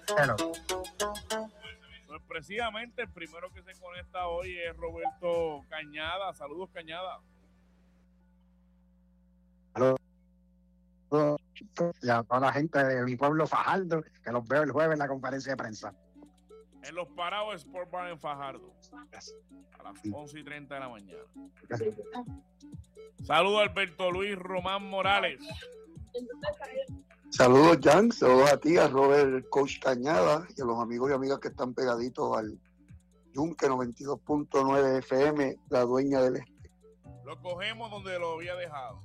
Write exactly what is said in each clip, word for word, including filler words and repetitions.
Hello. Pues precisamente el primero que se conecta hoy es Roberto Cañada. Saludos, Cañada. Saludos y a toda la gente de mi pueblo Fajardo, que los veo el jueves en la conferencia de prensa. En los parados Sport Bar en Fajardo. A las once y treinta de la mañana. Saludos a Alberto Luis Román Morales. Saludos, Jan. Saludos a ti, a Robert Coach Cañada y a los amigos y amigas que están pegaditos al Yunque noventa y dos punto nueve F M, la dueña del este. Lo cogemos donde lo había dejado.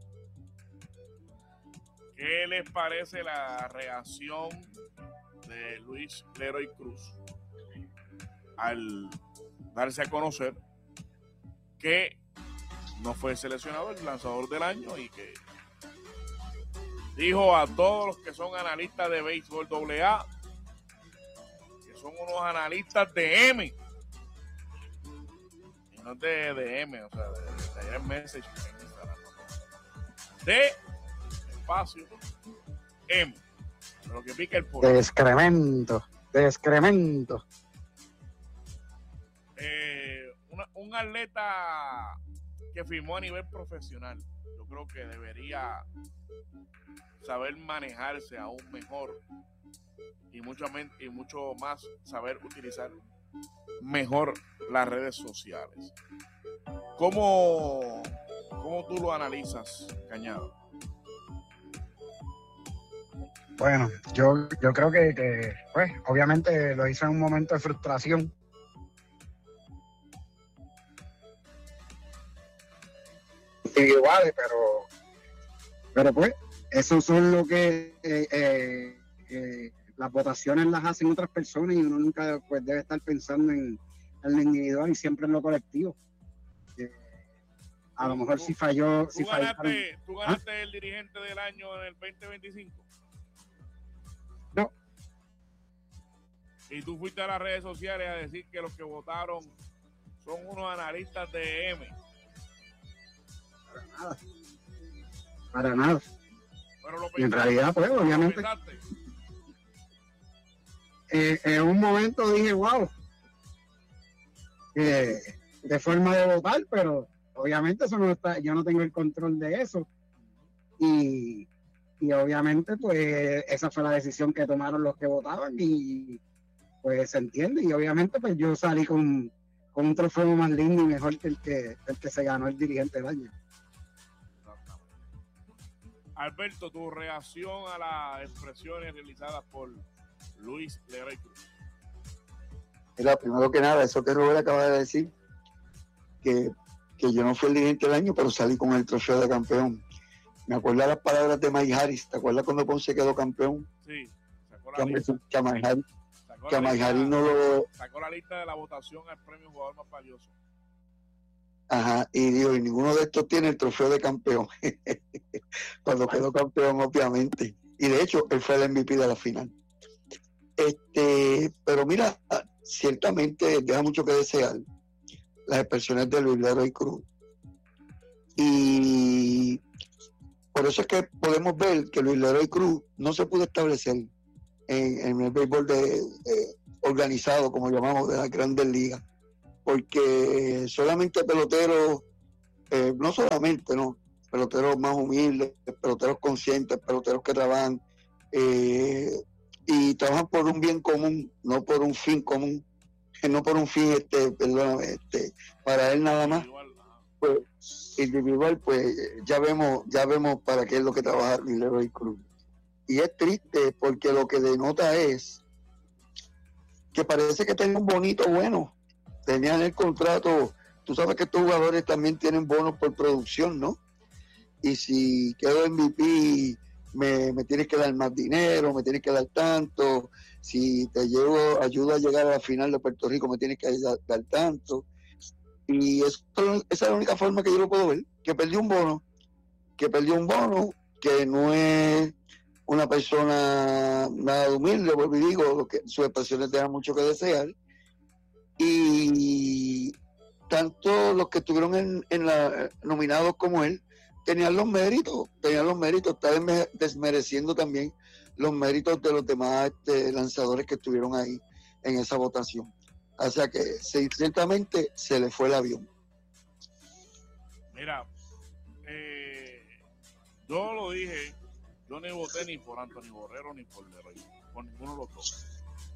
¿Qué les parece la reacción de Luis Leroy Cruz al darse a conocer que no fue seleccionado el lanzador del año y que dijo a todos los que son analistas de béisbol doble A que son unos analistas de M y no de, de M, o sea, de, de direct message en Instagram, no, de espacio M, lo que pica el pollo. De excremento, de excremento. Eh, una, un atleta que firmó a nivel profesional, yo creo que debería saber manejarse aún mejor y mucho, y mucho más saber utilizar mejor las redes sociales. ¿Cómo, cómo tú lo analizas, Cañado? Bueno, yo, yo creo que, que, pues, obviamente lo hizo en un momento de frustración. Individuales, pero, pero pues, eso son lo que eh, eh, eh, las votaciones las hacen otras personas y uno nunca pues, debe estar pensando en, en lo individual y siempre en lo colectivo. Eh, a lo mejor tú, si falló... ¿Tú si ganaste, fallaron, ¿tú ganaste ¿ah? el dirigente del año en el veinte veinticinco? No. Y tú fuiste a las redes sociales a decir que los que votaron son unos analistas de M. Para nada. Para nada. Pero lo y en realidad, pues, obviamente... Eh, en un momento dije, wow, eh, de forma de votar, pero obviamente eso no está, yo no tengo el control de eso. Y, y obviamente, pues, esa fue la decisión que tomaron los que votaban y pues se entiende. Y obviamente, pues, yo salí con, con un trofeo más lindo y mejor que el que, el que se ganó el dirigente del año. Alberto, tu reacción a las expresiones realizadas por Luis Leroy Cruz. Mira, primero que nada, eso que Robert acaba de decir, que, que yo no fui el dirigente del año, pero salí con el trofeo de campeón. Me acuerdo las palabras de Mike Harris. ¿Te acuerdas cuando Ponce quedó campeón? Sí, sacó la que, lista. Que a Mike Harris, sacó que a la Mike lista, Harris no lo... Sacó la lista de la votación al premio jugador más valioso. Ajá, y digo, y ninguno de estos tiene el trofeo de campeón. Cuando quedó campeón, obviamente. Y de hecho, él fue el M V P de la final. Este, pero mira, ciertamente deja mucho que desear las expresiones de Luis Leroy Cruz. Y por eso es que podemos ver que Luis Leroy Cruz no se pudo establecer en, en el béisbol de, de, organizado, como llamamos, de las grandes ligas. Porque solamente peloteros, eh, no solamente, no, peloteros más humildes, peloteros conscientes, peloteros que trabajan eh, y trabajan por un bien común, no por un fin común, no por un fin, este, perdóname, este, para él nada más. Pues, individual, pues ya vemos, ya vemos para qué es lo que trabaja Luis Leroy Cruz. Y es triste porque lo que denota es que parece que tiene un bonito bueno. Tenían el contrato, tú sabes que estos jugadores también tienen bonos por producción, ¿no? Y si quedo M V P, me, me tienes que dar más dinero, me tienes que dar tanto. Si te llevo, ayudo a llegar a la final de Puerto Rico, me tienes que dar, dar tanto. Y eso, esa es la única forma que yo lo puedo ver, que perdió un bono, que perdió un bono, que no es una persona nada humilde, vuelvo y digo, lo que, sus expresiones dejan mucho que desear. Y tanto los que estuvieron en, en la, nominados como él tenían los méritos, tenían los méritos, está desmereciendo también los méritos de los demás este, lanzadores que estuvieron ahí en esa votación. O sea que sí, ciertamente se le fue el avión. Mira, eh, yo lo dije, yo ni voté ni por Anthony Borrero ni por Leroy, por ninguno de los dos.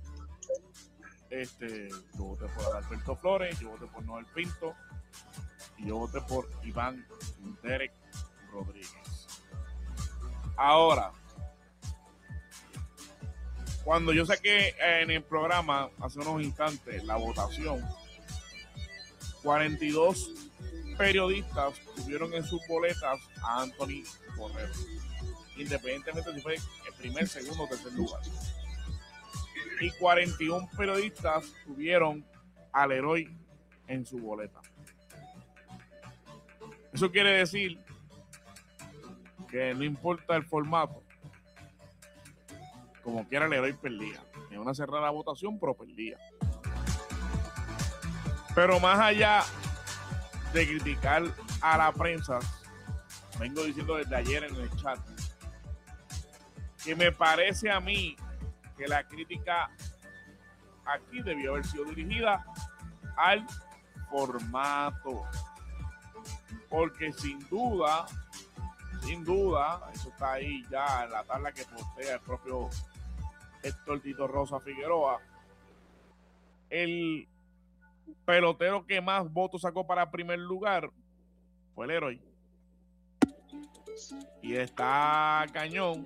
Este, yo voté por Alberto Flores, yo voté por Noel Pinto y yo voté por Iván Derek Rodríguez. Ahora, cuando yo saqué en el programa hace unos instantes la votación, cuarenta y dos periodistas tuvieron en sus boletas a Anthony Borrero, independientemente si fue el primer, segundo o tercer lugar. Y cuarenta y uno periodistas tuvieron a Leroy en su boleta. Eso quiere decir que no importa el formato, como quiera Leroy perdía. En una cerrada votación, pero perdía. Pero más allá de criticar a la prensa, vengo diciendo desde ayer en el chat, que me parece a mí que la crítica aquí debió haber sido dirigida al formato. Porque sin duda, sin duda, eso está ahí ya en la tabla que postea el propio Héctor Tito Rosa Figueroa, el pelotero que más votos sacó para primer lugar fue Leroy. Y está cañón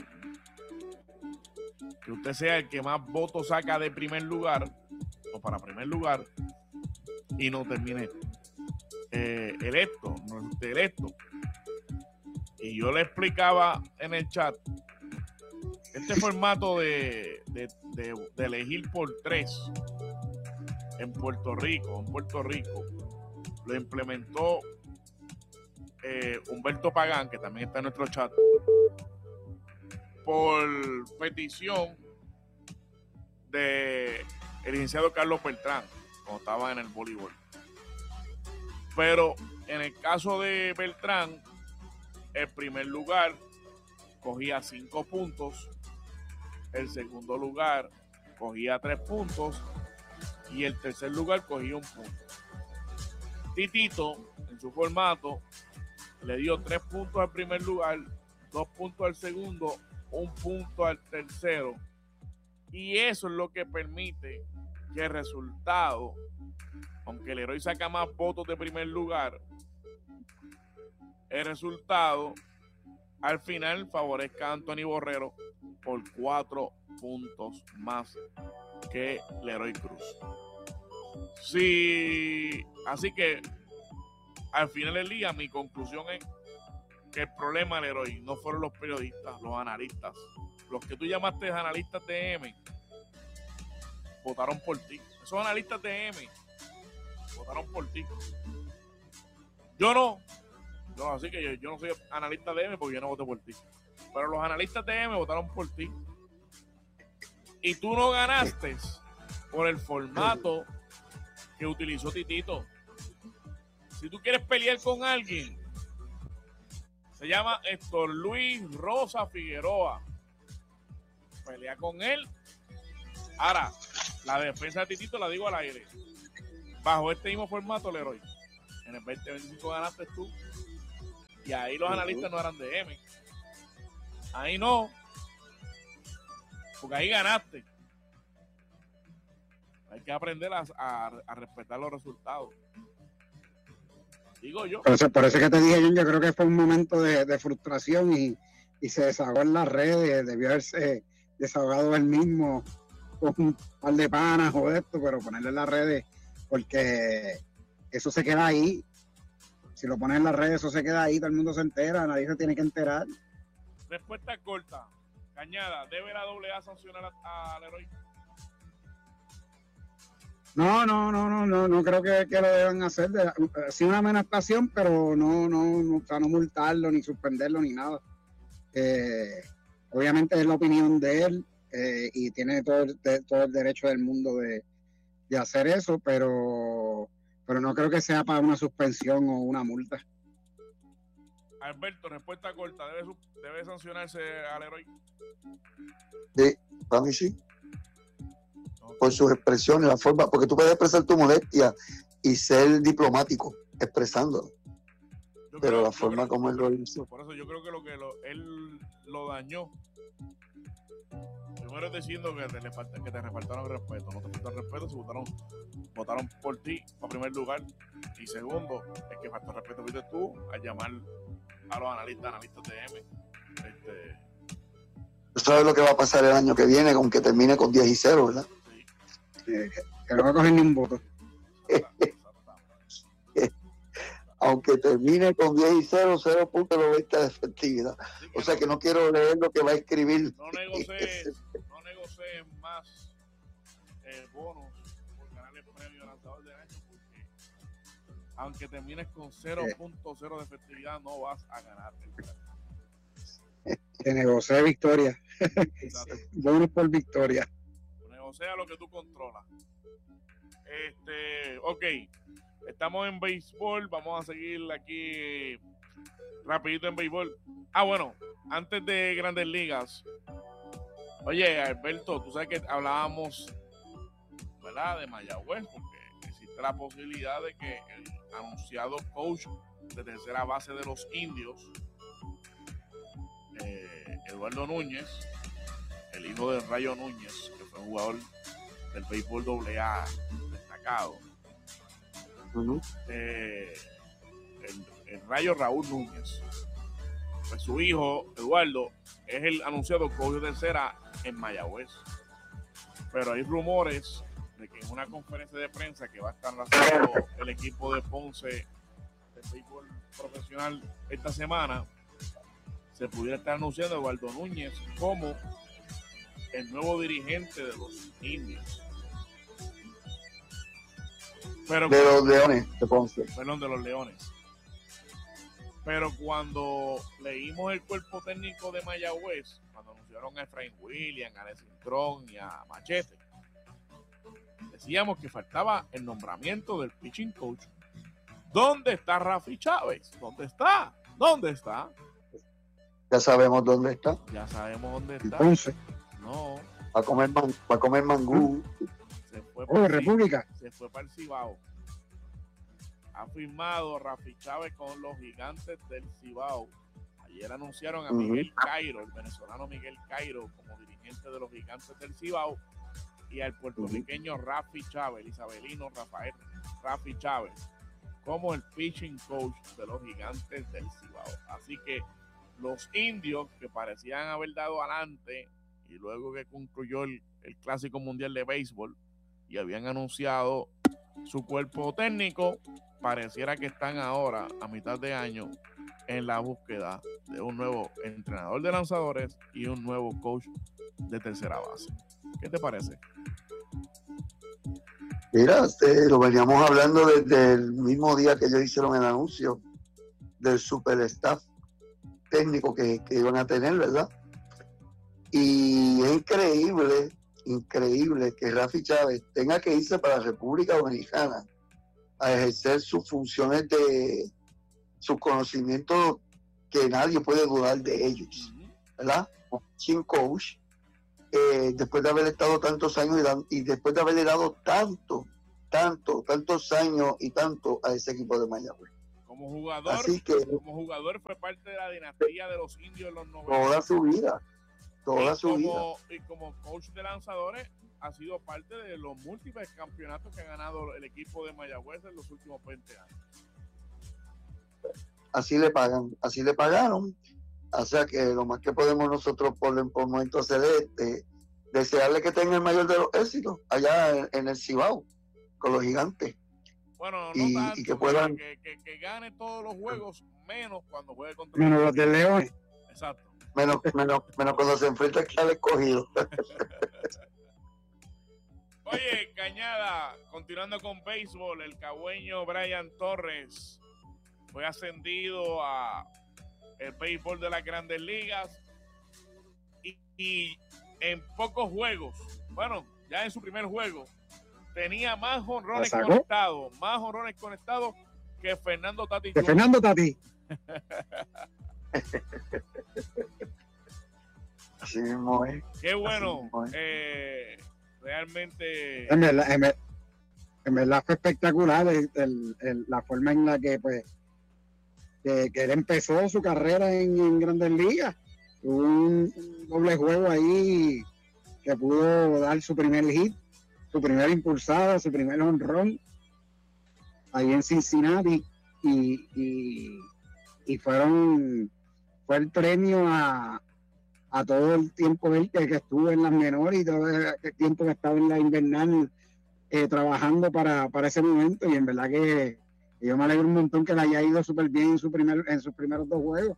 que usted sea el que más votos saca de primer lugar o para primer lugar y no termine eh, electo, no esté electo. Y yo le explicaba en el chat, este formato de, de, de, de elegir por tres en Puerto Rico, en Puerto Rico, lo implementó eh, Humberto Pagán, que también está en nuestro chat, por petición de el licenciado Carlos Beltrán, cuando estaba en el voleibol. Pero en el caso de Beltrán, el primer lugar cogía cinco puntos, el segundo lugar cogía tres puntos y el tercer lugar cogía un punto. Titito, en su formato, le dio tres puntos al primer lugar, dos puntos al segundo, un punto al tercero, y eso es lo que permite que el resultado, aunque el Leroy saca más votos de primer lugar, el resultado al final favorezca a Anthony Borrero por cuatro puntos más que Leroy Cruz. Sí, así que al final del día mi conclusión es que el problema, Leroy, no fueron los periodistas, los analistas. Los que tú llamaste analistas de M votaron por ti. Esos analistas de M votaron por ti. Yo no. No, así que yo, yo no soy analista de M porque yo no voté por ti. Pero los analistas de M votaron por ti. Y tú no ganaste por el formato que utilizó Titito. Si tú quieres pelear con alguien, se llama Héctor Luis Rosa Figueroa. Pelea con él. Ahora, la defensa de Titito la digo al aire. Bajo este mismo formato, Leroy, en el veinte veinticinco ganaste tú. Y ahí los analistas no eran de M. Ahí no. Porque ahí ganaste. Hay que aprender a, a, a respetar los resultados. Digo yo. Por eso, por eso que te dije, yo, yo creo que fue un momento de, de frustración y, y se desahogó en las redes. Debió haberse desahogado él mismo con un par de panas o esto, pero ponerle en las redes, porque eso se queda ahí. Si lo pones en las redes, eso se queda ahí, todo el mundo se entera, nadie se tiene que enterar. Respuesta corta. Cañada, ¿debe la doble A sancionar a, a Leroy? No, no, no, no, no, no creo que, que lo deban hacer. De, sí una amonestación, pero no, no, no, o sea, no multarlo, ni suspenderlo, ni nada. Eh, obviamente es la opinión de él eh, y tiene todo el, de, todo el derecho del mundo de, de hacer eso, pero... pero no creo que sea para una suspensión o una multa. Alberto, respuesta corta, ¿debe, debe sancionarse al héroe? Sí, para mí sí. Okay. Por sus expresiones, la forma, porque tú puedes expresar tu molestia y ser diplomático expresándolo. Yo pero creo, la forma creo, como él lo hizo. Por eso yo creo que lo que lo, él lo dañó. Primero es diciendo que te, que te repartaron el respeto. No te faltó el respeto, se votaron, votaron por ti para primer lugar. Y segundo, es que faltó el respeto fuiste tú al llamar a los analistas, analistas de M. Este, ¿Tú sabes lo que va a pasar el año que viene, aunque termine con diez y cero, verdad? Sí. Eh, que no va a coger ni un voto. Aunque termine con diez y cero, cero punto noventa de efectividad. Sí, o sea no, que no quiero leer lo que va a escribir. No negocie, no negocie más eh, bonos por ganar el premio lanzador del año, porque aunque termines con cero punto cero de efectividad, no vas a ganar el premio. Que negocie victoria. Bonos por victoria. Negocia lo que tú controlas. Este, ok. Estamos en béisbol, vamos a seguir aquí rapidito en béisbol. Ah, bueno, antes de Grandes Ligas. Oye, Alberto, tú sabes que hablábamos, ¿verdad?, de Mayagüez, porque existe la posibilidad de que el anunciado coach de tercera base de los Indios, eh, Eduardo Núñez, el hijo de Rayo Núñez, que fue un jugador del béisbol doble A destacado, Uh-huh. Eh, el, el Rayo Raúl Núñez, pues su hijo Eduardo es el anunciado coach de tercera en Mayagüez, pero hay rumores de que en una conferencia de prensa que va a estar haciendo el equipo de Ponce del béisbol profesional esta semana, se pudiera estar anunciando a Eduardo Núñez como el nuevo dirigente de los Indios. Pero, de los Leones de Ponce. Perdón, de los Leones. Pero cuando leímos el cuerpo técnico de Mayagüez, cuando anunciaron a Efraín Williams, a Nelson Tron y a Machete, decíamos que faltaba el nombramiento del pitching coach. ¿Dónde está Rafi Chávez? ¿Dónde está? ¿Dónde está? Ya sabemos dónde está. Ya sabemos dónde está. Ponce. No. Va a comer, man, va a comer mangú. Se fue, oh, República. se fue para el Cibao. Ha firmado Rafi Chávez con los Gigantes del Cibao. Ayer anunciaron a uh-huh. Miguel Cairo, el venezolano Miguel Cairo, como dirigente de los Gigantes del Cibao, y al puertorriqueño uh-huh. Rafi Chávez, el isabelino Rafael Rafi Chávez, como el pitching coach de los Gigantes del Cibao. Así que los Indios, que parecían haber dado adelante, y luego que concluyó el, el Clásico Mundial de Béisbol, y habían anunciado su cuerpo técnico, pareciera que están ahora a mitad de año en la búsqueda de un nuevo entrenador de lanzadores y un nuevo coach de tercera base. ¿Qué te parece? Mira, eh, lo veníamos hablando desde el mismo día que ellos hicieron el anuncio del super staff técnico que, que iban a tener, ¿verdad? Y es increíble increíble que Rafi Chávez tenga que irse para la República Dominicana a ejercer sus funciones de sus conocimientos que nadie puede dudar de ellos, ¿verdad? Sin coach, eh, después de haber estado tantos años y, dan, y después de haberle dado tanto, tanto, tantos años y tanto a ese equipo de Mayagüez. Como jugador, Así que, como jugador fue parte de la dinastía de los Indios en los noventa. Toda su vida. Toda y su como, vida. Y como coach de lanzadores ha sido parte de los múltiples campeonatos que ha ganado el equipo de Mayagüez en los últimos veinte años. Así le pagan, así le pagaron. O sea que lo más que podemos nosotros por, por momento hacer es este, desearle que tenga el mayor de los éxitos allá en, en el Cibao, con los Gigantes. Bueno, no y, tanto, y que puedan que, que, que gane todos los juegos, menos cuando juegue contra menos los de León. Exacto. Menos, menos, menos cuando se enfrenta aquí al escogido. Oye, Cañada, continuando con béisbol, el cagüeño Brian Torres fue ascendido a el béisbol de las Grandes Ligas y, y en pocos juegos, bueno, ya en su primer juego, tenía más jonrones conectados, más jonrones conectados que Fernando Tatis. Que Fernando Tatis. Así mismo es. Qué bueno. Es. Eh, realmente. En verdad, en verdad, en verdad fue espectacular el, el, el, la forma en la que, pues, que, que él empezó su carrera en, en Grandes Ligas. Hubo un, un doble juego ahí que pudo dar su primer hit, su primer impulsada, su primer home run ahí en Cincinnati y, y, y fueron fue el premio a, a todo el tiempo él que, que estuvo en las menores y todo el tiempo que estaba en la invernal eh, trabajando para, para ese momento, y en verdad que yo me alegro un montón que le haya ido súper bien en, su primer, en sus primeros dos juegos.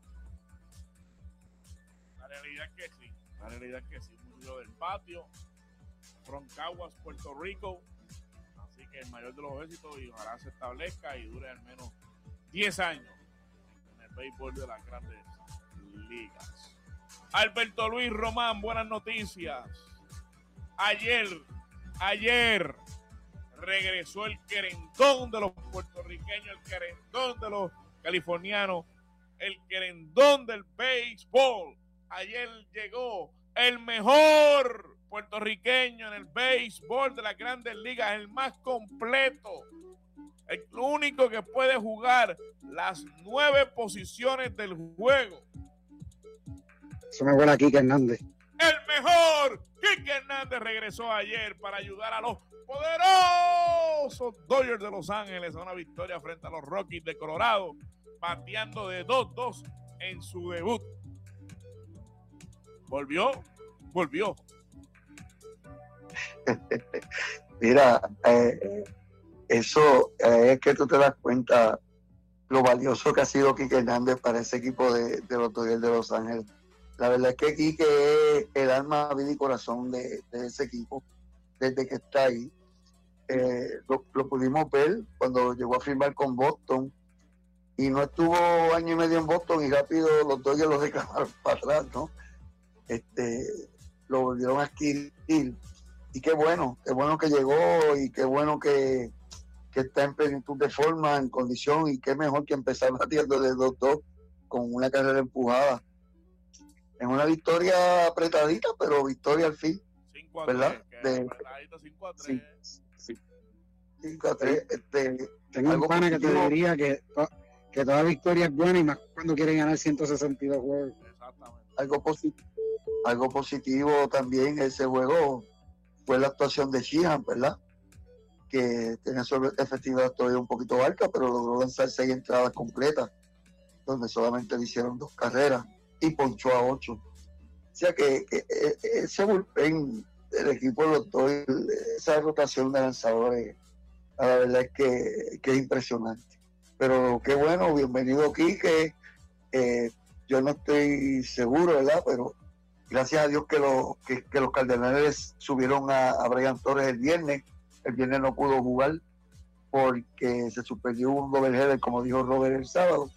La realidad es que sí, la realidad es que sí, murió del patio, from Caguas, Puerto Rico, así que el mayor de los éxitos, y ojalá se establezca y dure al menos diez años en el béisbol de las Grandes Ligas. Alberto Luis Román, buenas noticias. Ayer, ayer regresó el querendón de los puertorriqueños, el querendón de los californianos, el querendón del béisbol. Ayer llegó el mejor puertorriqueño en el béisbol de las Grandes Ligas, el más completo, el único que puede jugar las nueve posiciones del juego. Eso me huele a Kike Hernández. El mejor Kike Hernández regresó ayer para ayudar a los poderosos Dodgers de Los Ángeles a una victoria frente a los Rockies de Colorado, bateando de dos dos en su debut. Volvió, volvió. Mira, eh, eso eh, es que tú te das cuenta lo valioso que ha sido Kike Hernández para ese equipo de, de los Dodgers de Los Ángeles. La verdad es que Kike es el alma, vida y corazón de, de ese equipo desde que está ahí. Eh, lo, lo pudimos ver cuando llegó a firmar con Boston y no estuvo año y medio en Boston y rápido los Dodgers lo reclamaron para atrás, ¿no? Este, lo volvieron a adquirir y qué bueno, qué bueno que llegó y qué bueno que, que está en plenitud de forma, en condición, y qué mejor que empezar batiendo de dos dos con una carrera empujada. En una victoria apretadita, pero victoria al fin, cinco a ¿verdad? tres, cinco a tres. Sí, sí. cinco a tres. Este, Tengo un pana que te diría que, que toda victoria es buena, y más cuando quieren ganar ciento sesenta y dos juegos. Exactamente. Algo positivo, algo positivo también ese juego fue la actuación de Sheehan, ¿verdad? Que tiene su efectividad todavía un poquito alta, pero logró lanzar seis entradas completas, donde solamente le hicieron dos carreras y ponchó a ocho. O sea que, que ese bullpen del equipo de los dos, esa rotación de lanzadores, la verdad es que, que es impresionante. Pero qué bueno, bienvenido Kike. Eh, yo no estoy seguro, ¿verdad? Pero gracias a Dios que, lo, que, que los Cardenales subieron a, a Brian Torres el viernes. El viernes no pudo jugar porque se suspendió un doubleheader, como dijo Robert el sábado.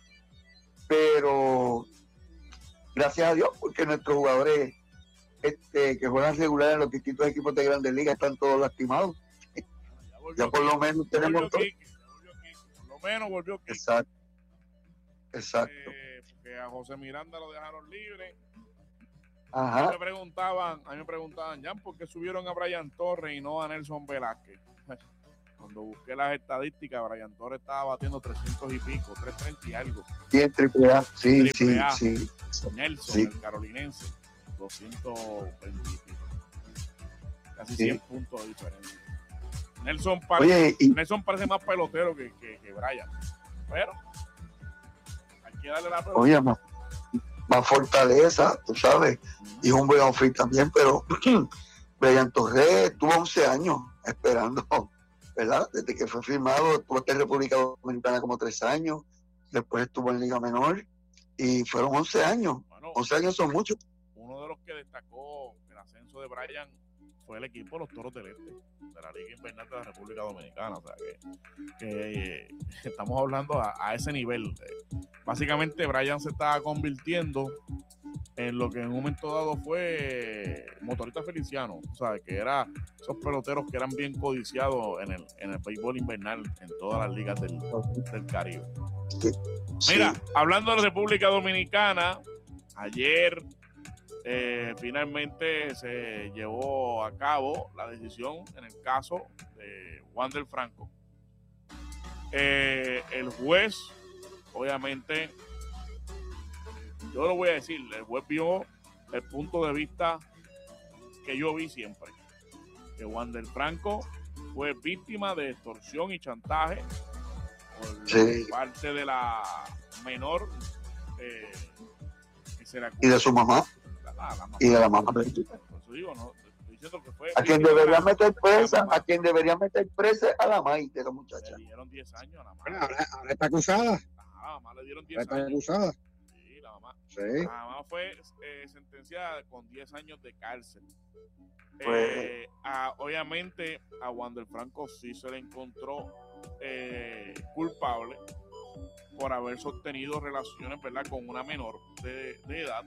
Pero gracias a Dios, porque nuestros jugadores este, que juegan regular en los distintos equipos de Grandes Ligas están todos lastimados. Ya, ya por lo menos tenemos todo. Por lo menos volvió Kike. Exacto. Exacto. Eh, porque a José Miranda lo dejaron libre. Ajá. A mí me preguntaban, a mí me preguntaban, Jan, ¿por qué subieron a Brian Torres y no a Nelson Velázquez? Cuando busqué las estadísticas, Brian Torres estaba batiendo trescientos y pico, trescientos treinta y algo. Sí, en triple A, sí, Triple A. sí, sí. Nelson, sí. el carolinense, doscientos veinte y pico. Casi sí. cien puntos de diferencia. Nelson, pare- Oye, y... Nelson parece más pelotero que, que, que Brian. Pero hay que darle la pelota. Oye, más, más fortaleza, tú sabes, y un buen outfit también, pero Brian Torres tuvo once años esperando, ¿verdad? Desde que fue firmado, estuvo en República Dominicana como tres años, después estuvo en Liga Menor, y fueron once años. Bueno, once años son muchos. Uno de los que destacó el ascenso de Brian fue el equipo de los Toros del Este, de la Liga Invernal de la República Dominicana. O sea que, que eh, estamos hablando a, a ese nivel. Eh, básicamente Brian se estaba convirtiendo en lo que en un momento dado fue Motorista Feliciano, o sea, que era esos peloteros que eran bien codiciados en el, en el béisbol invernal en todas las ligas del, del Caribe. Sí. Mira, hablando de República Dominicana, ayer eh, finalmente se llevó a cabo la decisión en el caso de Wander Franco. Eh, el juez, obviamente, yo lo voy a decir, el juez vio el punto de vista que yo vi siempre, que Wander Franco fue víctima de extorsión y chantaje por sí. parte de la menor eh, que se le y de su mamá, la, la, la mamá. Y de la mamá. Por eso digo, no, estoy diciendo que fue a quien debería meter presa, a quien debería meter presa a la maíz de la muchacha. Le dieron diez años a la mamá. Bueno, ahora, ahora está acusada. Ajá, la mamá le dieron diez Ahora años. está acusada. Sí, la mamá. Sí. La mamá fue eh, sentenciada con diez años de cárcel. Pues, Eh, a, obviamente a Wander Franco sí se le encontró eh, culpable por haber sostenido relaciones, ¿verdad?, con una menor de, de edad.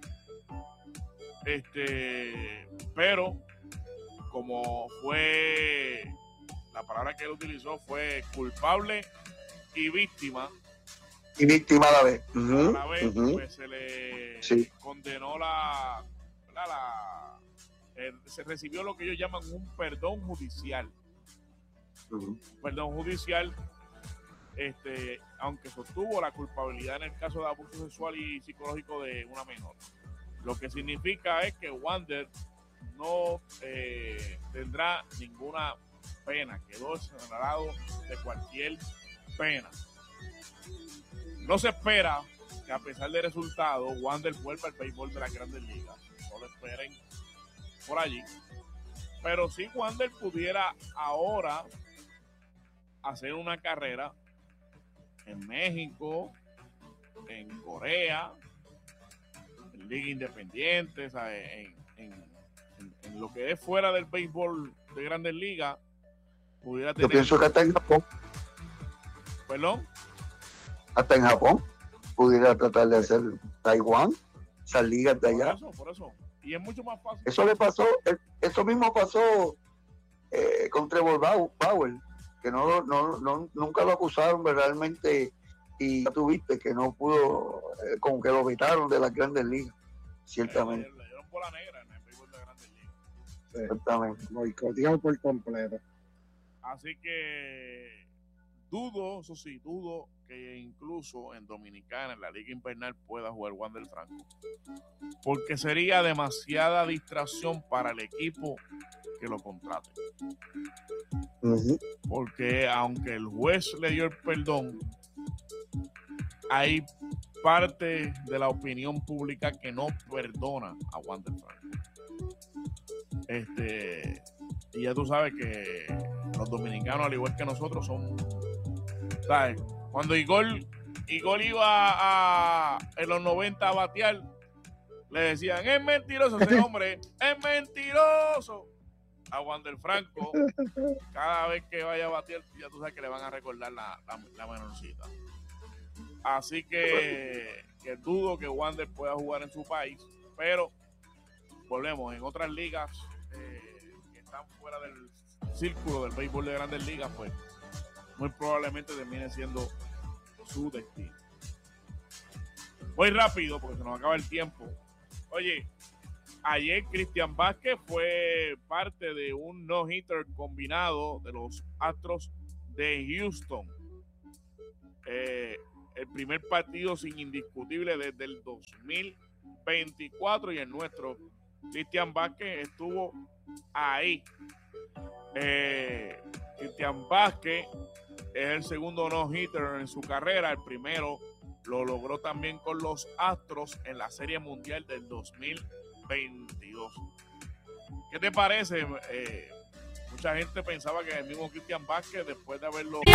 Este, pero como fue, la palabra que él utilizó fue culpable y víctima. y víctima a la vez. A Uh-huh, la vez, uh-huh. pues se le Sí. condenó la, la, la eh, se recibió lo que ellos llaman un perdón judicial. Uh-huh. Perdón judicial, este, aunque sostuvo la culpabilidad en el caso de abuso sexual y psicológico de una menor. Lo que significa es que Wander no eh, tendrá ninguna pena, quedó exonerado de cualquier pena. No se espera que a pesar del resultado, Wander vuelva al béisbol de las Grandes Ligas. No lo esperen por allí. Pero si Wander pudiera ahora hacer una carrera en México, en Corea, en Liga Independiente, ¿sabes? En, en, en, en lo que es fuera del béisbol de Grandes Ligas, pudiera tener... Yo pienso que hasta en Japón, ¿Perdón? hasta en Japón, pudiera tratar de hacer Taiwán, esas ligas de Por allá. eso, por eso. Y es mucho más fácil. Eso le pasó, eh, eso mismo pasó eh, con Trevor Bauer, que no, no, no, nunca lo acusaron realmente, y ya tuviste que no pudo, eh, como que lo vetaron de las Grandes Ligas, ciertamente. Le, le dieron bola negra en el béisbol de Grandes Ligas. Sí. Exactamente. Boicoteado por completo. Así que dudo, eso sí, dudo que incluso en Dominicana, en la Liga Invernal, pueda jugar Wander Franco. Porque sería demasiada distracción para el equipo que lo contrate. Uh-huh. Porque aunque el juez le dio el perdón, hay parte de la opinión pública que no perdona a Wander Franco. Este, y ya tú sabes que los dominicanos, al igual que nosotros, son, ¿sabes? Cuando Igor, Igor iba a, en los noventa a batear, le decían, es mentiroso ese hombre, es mentiroso. A Wander Franco, cada vez que vaya a batear, ya tú sabes que le van a recordar la, la, la menorcita. Así que, que dudo que Wander pueda jugar en su país, pero volvemos, en otras ligas eh, que están fuera del círculo del béisbol de Grandes Ligas, pues muy probablemente termine siendo su destino. Voy rápido porque se nos acaba el tiempo. Oye, ayer Cristian Vázquez fue parte de un no-hitter combinado de los Astros de Houston. Eh, el primer partido sin indiscutible desde el dos mil veinticuatro, y el nuestro Cristian Vázquez estuvo ahí. Eh, Cristian Vázquez es el segundo no-hitter en su carrera. El primero lo logró también con los Astros en la Serie Mundial del dos mil veintidós. ¿Qué te parece? Eh, mucha gente pensaba que el mismo Cristian Vázquez, después de haberlo